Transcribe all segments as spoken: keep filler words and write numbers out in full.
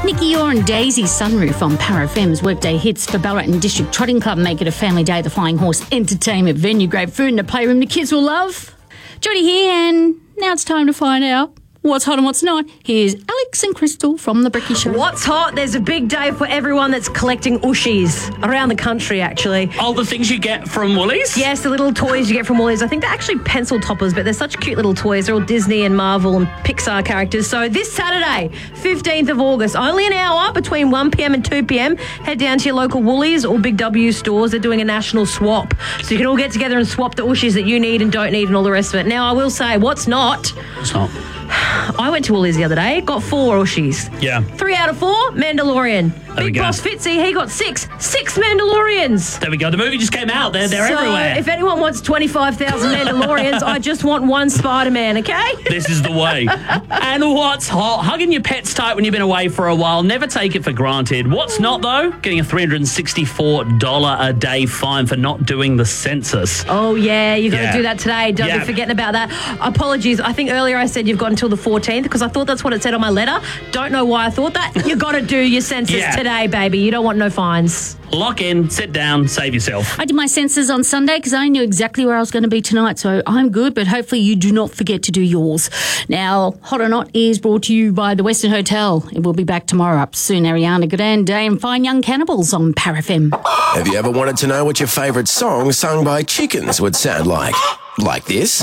Nikki Orr and Daisy's Sunroof on Power F M's Workday Hits for Ballarat and District Trotting Club. Make it a family day at the Flying Horse Entertainment Venue. Great food and a playroom the kids will love. Jodie here, and now it's time to find out what's hot and what's not. Here's Alex and Crystal from The Bricky Show. What's hot? There's a big day for everyone that's collecting Ushies around the country, actually. Oh, the things you get from Woolies? Yes, the little toys you get from Woolies. I think they're actually pencil toppers, but they're such cute little toys. They're all Disney and Marvel and Pixar characters. So this Saturday, fifteenth of August, only an hour between one p.m. and two p.m, head down to your local Woolies or Big W stores. They're doing a national swap. So you can all get together and swap the Ushies that you need and don't need and all the rest of it. Now, I will say, what's not... What's not? I went to Woolies the other day, got four Ushies. Yeah. Three out of four, Mandalorian. There we Big go. Boss Fitzy, he got six. Six Mandalorians. There we go. The movie just came out. They're, they're so everywhere. if anyone wants twenty-five thousand Mandalorians, I just want one Spider-Man, okay? This is the way. And what's hot? Hugging your pets tight when you've been away for a while. Never take it for granted. What's not, though? Getting a three hundred sixty-four dollars a day fine for not doing the census. Oh, yeah, you've got Yeah. to do that today. Don't Yeah. be forgetting about that. Apologies. I think earlier I said you've got until the fourteenth because I thought that's what it said on my letter. Don't know why I thought that. You've got to do your census Yeah. today, baby. You don't want no fines. Lock in, sit down, save yourself. I did my census on Sunday because I knew exactly where I was going to be tonight, so I'm good, but hopefully you do not forget to do yours. Now, Hot or Not is brought to you by the Western Hotel. It will be back tomorrow. Up soon, Ariana Grande and Fine Young Cannibals on Power F M. Have you ever wanted to know what your favourite song sung by chickens would sound like? Like this?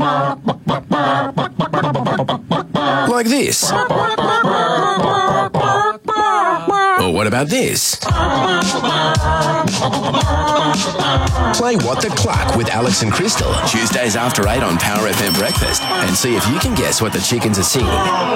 Like this? Or what about this? Play What the Cluck with Alex and Crystal, Tuesdays after eight on Power F M Breakfast, and see if you can guess what the chickens are singing.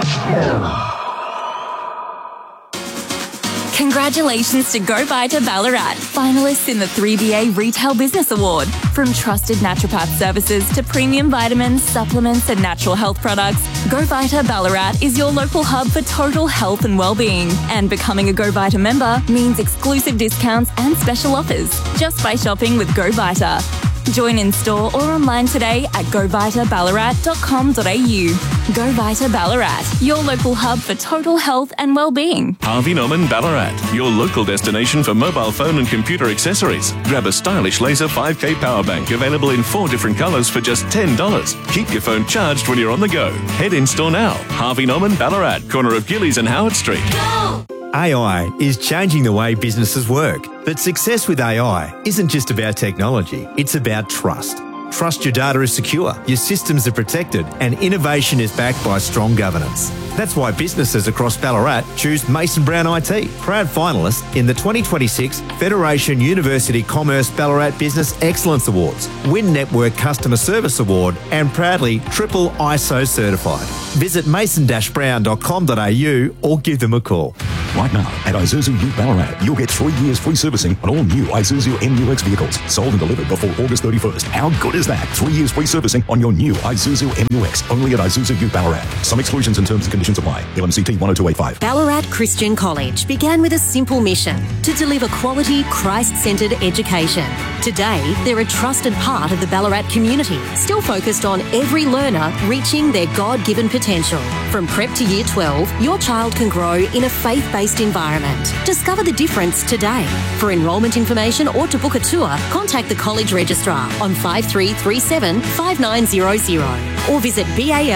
Congratulations to Go Vita Ballarat, finalists in the three B A Retail Business Award. From trusted naturopath services to premium vitamins, supplements and natural health products, Go Vita Ballarat is your local hub for total health and well-being. And becoming a Go Vita member means exclusive discounts and special offers just by shopping with Go Vita. Join in store or online today at go vita ballarat dot com dot a u. Go Vita Ballarat, your local hub for total health and well-being. Harvey Norman Ballarat, your local destination for mobile phone and computer accessories. Grab a stylish laser five K power bank available in four different colours for just ten dollars. Keep your phone charged when you're on the go. Head in store now. Harvey Norman Ballarat, corner of Gillies and Howard Street. A I is changing the way businesses work. But success with A I isn't just about technology, it's about trust. Trust your data is secure, your systems are protected, and innovation is backed by strong governance. That's why businesses across Ballarat choose Mason Brown I T, proud finalist in the twenty twenty-six Federation University Commerce Ballarat Business Excellence Awards, Win Network Customer Service Award, and proudly triple I S O certified. Visit mason dash brown dot com dot a u or give them a call. Right now, at Isuzu Ute Ballarat, you'll get three years free servicing on all new Isuzu M U X vehicles, sold and delivered before August thirty-first. How good is that? Three years free servicing on your new Isuzu M U X, only at Isuzu Ute Ballarat. Some exclusions and terms and conditions apply. L M C T one oh two eight five. Ballarat Christian College began with a simple mission to deliver quality, Christ-centred education. Today, they're a trusted part of the Ballarat community, still focused on every learner reaching their God-given potential. From prep to year twelve, your child can grow in a faith-based environment. Discover the difference today. For enrolment information or to book a tour, contact the college registrar on five three three seven, five nine zero zero or visit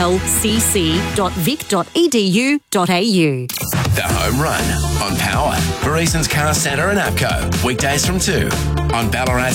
balcc dot vic dot e d u dot a u. The Home Run on Power for Eason's Car Centre and APCO. Weekdays from two on Ballarat's